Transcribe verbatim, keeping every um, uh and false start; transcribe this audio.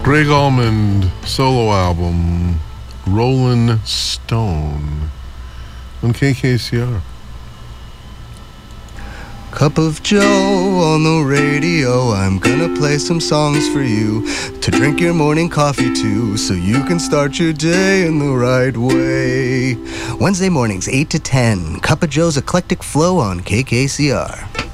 Greg Almond solo album, Rollin' Stone, on K K C R. Cup of Joe on the radio, I'm gonna play some songs for you to drink your morning coffee to, so you can start your day in the right way. Wednesday mornings, eight to ten, Cup of Joe's Eclectic Flow on K K C R.